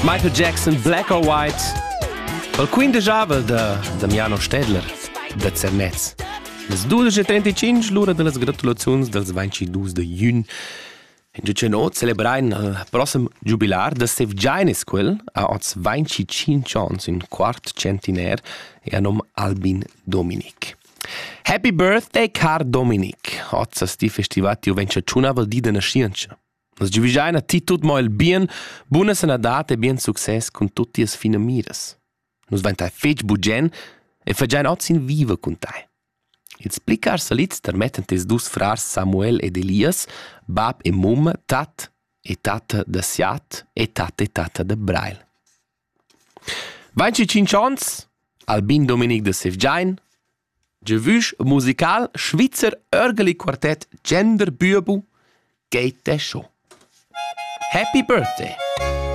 Michael Jackson, Black or White. El Queen de Javel de Damiano Stedler, de Cernez. Les 12:35, l'ora de les gratulazions dels 22 de juny. In giuce not celebrain il prossimo jubilar de Steve Giannis quel a oz 25 ans in quart centinaire e a nom Albin Dominic. Happy birthday, car Dominic. Oz sti festivati o vença ciunavel di de nascienza. Nos giuvigiain a ti tut mo il bien, buona sanadat e bien success con tutti as fina miras. Nos ventai fetg bugen e fagiain oz in viva con tai. Il splicar salits termetten tes dus frars Samuel ed Elias, bab e mumma, tat e tata de Siat e tata de Brail. 25 ans, Albin Dominic de Sevgiain, Gewüsch musical Schweizer Örgeli Quartett Gender Bübu geht der schon. Happy birthday!